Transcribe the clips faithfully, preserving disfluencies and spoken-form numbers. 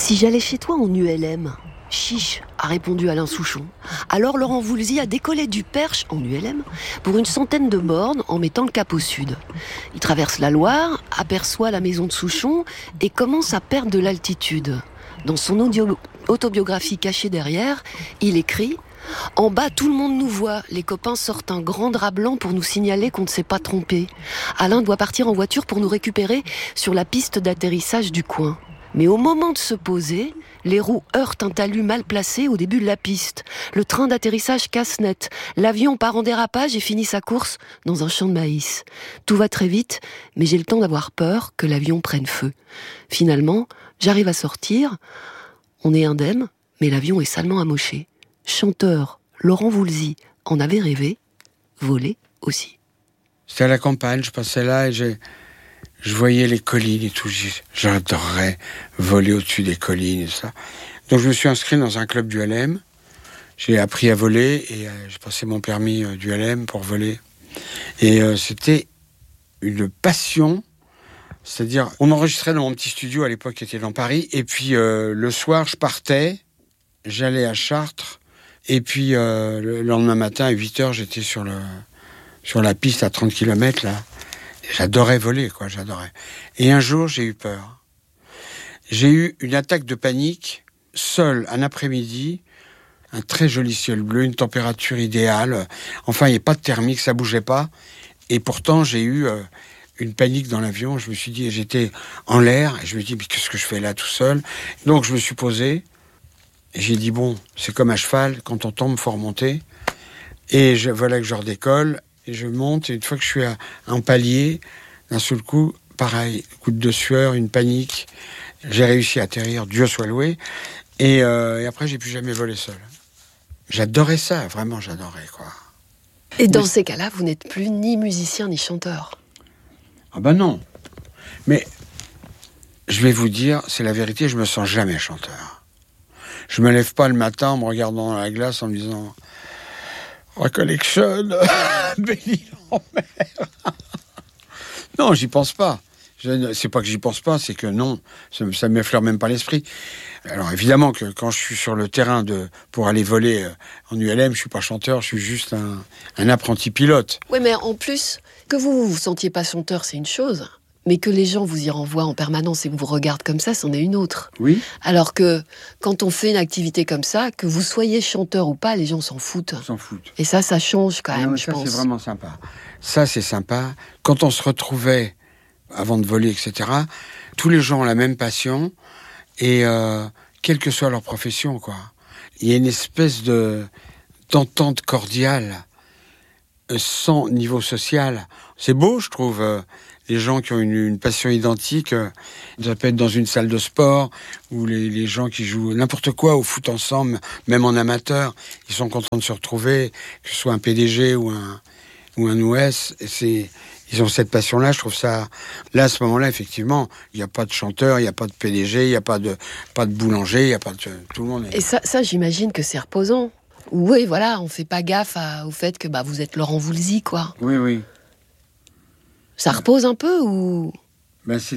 Si j'allais chez toi en U L M, chiche, a répondu Alain Souchon. Alors Laurent Voulzy a décollé du Perche, en U L M, pour une centaine de bornes en mettant le cap au sud. Il traverse la Loire, aperçoit la maison de Souchon et commence à perdre de l'altitude. Dans son audio- autobiographie cachée derrière, il écrit « En bas, tout le monde nous voit. Les copains sortent un grand drap blanc pour nous signaler qu'on ne s'est pas trompé. Alain doit partir en voiture pour nous récupérer sur la piste d'atterrissage du coin. Mais au moment de se poser, les roues heurtent un talus mal placé au début de la piste. Le train d'atterrissage casse net. L'avion part en dérapage et finit sa course dans un champ de maïs. Tout va très vite, mais j'ai le temps d'avoir peur que l'avion prenne feu. Finalement, j'arrive à sortir. On est indemne, mais l'avion est salement amoché. Chanteur Laurent Voulzy en avait rêvé, volé aussi. » C'était à la campagne, je passais là et j'ai... Je voyais les collines et tout, j'adorerais voler au-dessus des collines et ça. Donc je me suis inscrit dans un club du L M, j'ai appris à voler et euh, j'ai passé mon permis euh, du L M pour voler. Et euh, c'était une passion, c'est-à-dire on enregistrait dans mon petit studio à l'époque qui était dans Paris, et puis euh, le soir je partais, j'allais à Chartres, et puis euh, le lendemain matin à huit heures j'étais sur, le, sur la piste à trente kilomètres là. J'adorais voler, quoi, j'adorais. Et un jour, j'ai eu peur. J'ai eu une attaque de panique, seul, un après-midi, un très joli ciel bleu, une température idéale. Enfin, il n'y a pas de thermique, ça bougeait pas. Et pourtant, j'ai eu euh, une panique dans l'avion. Je me suis dit, j'étais en l'air, et je me dis, mais qu'est-ce que je fais là tout seul? Donc, je me suis posé, et j'ai dit, bon, c'est comme à cheval, quand on tombe, il faut remonter. Et je, voilà que je redécolle. Et je monte, et une fois que je suis à, en palier, d'un seul coup, pareil, goutte de sueur, une panique. J'ai réussi à atterrir, Dieu soit loué. Et, euh, et après, j'ai plus jamais volé seul. J'adorais ça, vraiment, j'adorais, quoi. Et dans Mais... ces cas-là, vous n'êtes plus ni musicien ni chanteur. Ah ben non. Mais, je vais vous dire, c'est la vérité, je me sens jamais chanteur. Je me lève pas le matin en me regardant dans la glace en me disant... Recollection, Béni en mer. Non, j'y pense pas. Je, c'est pas que j'y pense pas, c'est que non, ça, ça m'effleure même pas l'esprit. Alors évidemment que quand je suis sur le terrain de pour aller voler en U L M, je suis pas chanteur, je suis juste un, un apprenti pilote. Oui, mais en plus, que vous vous, vous sentiez pas chanteur, c'est une chose. Mais que les gens vous y renvoient en permanence et vous regardent comme ça, c'en est une autre. Oui. Alors que quand on fait une activité comme ça, que vous soyez chanteur ou pas, les gens s'en foutent. S'en foutent. Et ça, ça change quand même, non, je ça, pense. C'est vraiment sympa. Ça, c'est sympa. Quand on se retrouvait avant de voler, et cetera, tous les gens ont la même passion et euh, quelle que soit leur profession, quoi. Il y a une espèce de d'entente cordiale euh, sans niveau social. C'est beau, je trouve. Euh, les gens qui ont une, une passion identique, euh, ça peut être dans une salle de sport, ou les, les gens qui jouent n'importe quoi au foot ensemble, même en amateur, ils sont contents de se retrouver, que ce soit un P D G ou un, ou un O S, et c'est, ils ont cette passion-là, je trouve ça... Là, à ce moment-là, effectivement, il n'y a pas de chanteur, il n'y a pas de P D G, il n'y a pas de, pas de boulanger, il n'y a pas de... Tout le monde est... Et ça, ça, j'imagine que c'est reposant. Oui, voilà, on fait pas gaffe à, au fait que bah, vous êtes Laurent Voulzy, quoi. Oui, oui. Ça repose un peu ou... Ben c'est...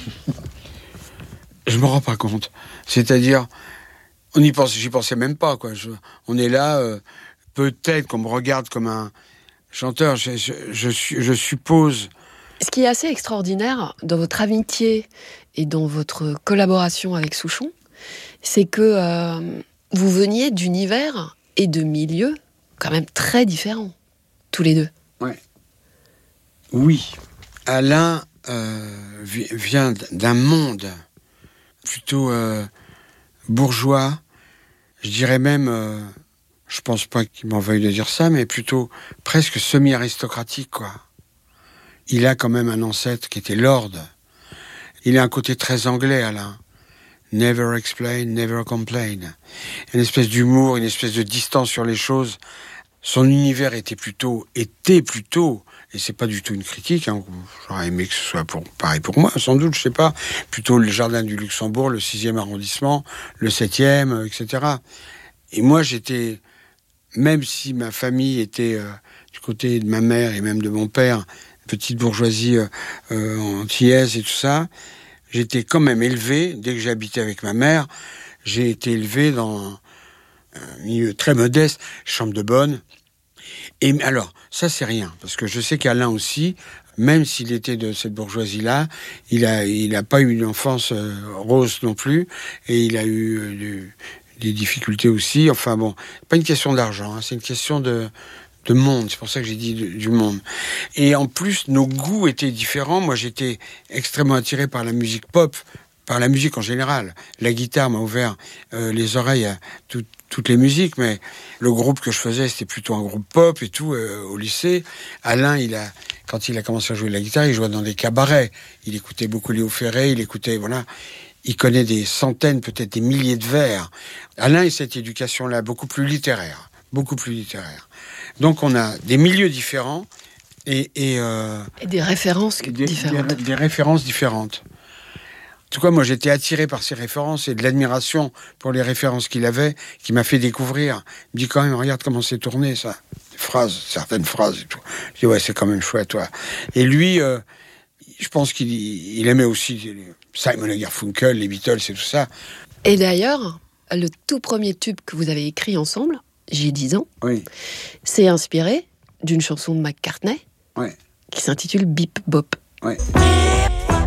Je me rends pas compte. C'est-à-dire, on y pense, j'y pensais même pas, quoi. Je, on est là, euh, peut-être qu'on me regarde comme un chanteur. Je, je, je, je suppose... Ce qui est assez extraordinaire dans votre amitié et dans votre collaboration avec Souchon, c'est que euh, vous veniez d'univers et de milieux quand même très différents, tous les deux. Ouais. Oui. Alain euh, vient d'un monde plutôt euh, bourgeois, je dirais même, euh, je pense pas qu'il m'en veuille de dire ça, mais plutôt presque semi-aristocratique, quoi. Il a quand même un ancêtre qui était lord. Il a un côté très anglais, Alain. Never explain, never complain. Une espèce d'humour, une espèce de distance sur les choses. Son univers était plutôt, était plutôt, et c'est pas du tout une critique, hein, j'aurais aimé que ce soit pour, pareil pour moi, sans doute, je sais pas, plutôt le jardin du Luxembourg, le sixième arrondissement, le septième, et cetera. Et moi, j'étais, même si ma famille était euh, du côté de ma mère et même de mon père, petite bourgeoisie euh, euh, antillaise et tout ça, j'étais quand même élevé, dès que j'ai habité avec ma mère, j'ai été élevé dans un milieu très modeste, chambre de bonne. Et alors, ça c'est rien, parce que je sais qu'Alain aussi, même s'il était de cette bourgeoisie-là, il a, il a pas eu une enfance euh, rose non plus, et il a eu euh, du, des difficultés aussi. Enfin bon, pas une question d'argent, hein, c'est une question de, de monde. C'est pour ça que j'ai dit de, du monde. Et en plus, nos goûts étaient différents. Moi, j'étais extrêmement attiré par la musique pop, par la musique en général. La guitare m'a ouvert euh, les oreilles à tout, toutes les musiques, mais le groupe que je faisais, c'était plutôt un groupe pop et tout, euh, au lycée. Alain, il a, quand il a commencé à jouer de la guitare, il jouait dans des cabarets. Il écoutait beaucoup Léo Ferré, il écoutait, voilà. Il connaît des centaines, peut-être des milliers de vers. Alain a cette éducation-là, beaucoup plus littéraire. Beaucoup plus littéraire. Donc on a des milieux différents et... Et, euh, et des références et des, différentes. Des, des références différentes. En tout cas, moi, j'étais attiré par ses références et de l'admiration pour les références qu'il avait, qui m'a fait découvrir. Il me dit quand même, regarde comment c'est tourné, ça. Des phrases, certaines phrases et tout. Je dis, ouais, c'est quand même chouette, toi. Et lui, euh, je pense qu'il il aimait aussi Simon et Garfunkel, les Beatles et tout ça. Et d'ailleurs, le tout premier tube que vous avez écrit ensemble, j'ai dix ans, oui. c'est inspiré d'une chanson de McCartney, oui. qui s'intitule Bip Bop. Oui.